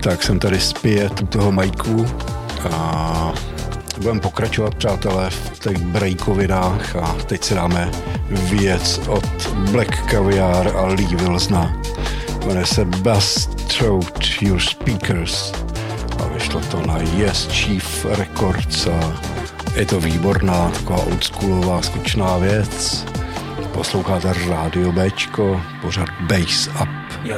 Tak jsem tady zpět u toho majku a budeme pokračovat, přátelé, v těch breakovinách a teď si dáme věc od Black Caviar a Lee Wilsona. Jmenuje se Bass Through Your Speakers a vyšlo to na Yes Chief Records a je to výborná, taková oldschoolová, skučná věc. Posloucháte Rádio Bčko, pořád Bass Up.